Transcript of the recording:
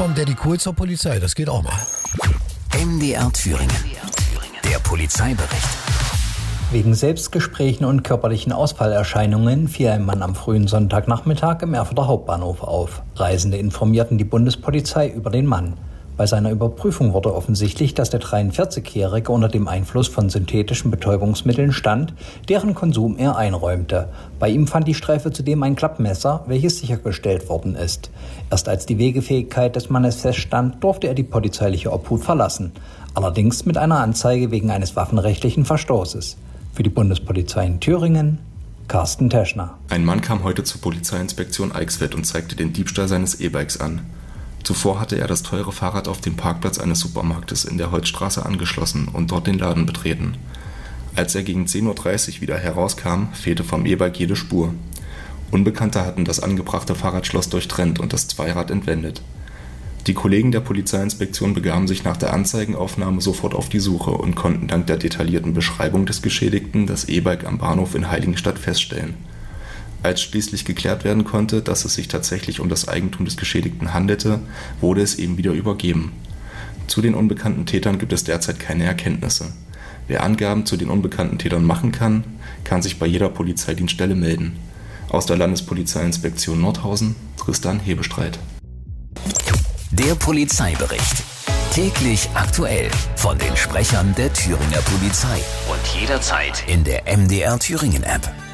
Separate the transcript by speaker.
Speaker 1: Vom Daddy Cool zur Polizei, das geht auch mal.
Speaker 2: MDR Thüringen. Der Polizeibericht.
Speaker 3: Wegen Selbstgesprächen und körperlichen Ausfallerscheinungen fiel ein Mann am frühen Sonntagnachmittag im Erfurter Hauptbahnhof auf. Reisende informierten die Bundespolizei über den Mann. Bei seiner Überprüfung wurde offensichtlich, dass der 43-Jährige unter dem Einfluss von synthetischen Betäubungsmitteln stand, deren Konsum er einräumte. Bei ihm fand die Streife zudem ein Klappmesser, welches sichergestellt worden ist. Erst als die Wegefähigkeit des Mannes feststand, durfte er die polizeiliche Obhut verlassen. Allerdings mit einer Anzeige wegen eines waffenrechtlichen Verstoßes. Für die Bundespolizei in Thüringen, Carsten Teschner.
Speaker 4: Ein Mann kam heute zur Polizeiinspektion Eichsfeld und zeigte den Diebstahl seines E-Bikes an. Zuvor hatte er das teure Fahrrad auf dem Parkplatz eines Supermarktes in der Holzstraße angeschlossen und dort den Laden betreten. Als er gegen 10:30 Uhr wieder herauskam, fehlte vom E-Bike jede Spur. Unbekannte hatten das angebrachte Fahrradschloss durchtrennt und das Zweirad entwendet. Die Kollegen der Polizeiinspektion begaben sich nach der Anzeigenaufnahme sofort auf die Suche und konnten dank der detaillierten Beschreibung des Geschädigten das E-Bike am Bahnhof in Heiligenstadt feststellen. Als schließlich geklärt werden konnte, dass es sich tatsächlich um das Eigentum des Geschädigten handelte, wurde es ihm wieder übergeben. Zu den unbekannten Tätern gibt es derzeit keine Erkenntnisse. Wer Angaben zu den unbekannten Tätern machen kann, kann sich bei jeder Polizeidienststelle melden. Aus der Landespolizeiinspektion Nordhausen, Tristan Hebestreit.
Speaker 2: Der Polizeibericht. Täglich aktuell von den Sprechern der Thüringer Polizei. Und jederzeit in der MDR Thüringen App.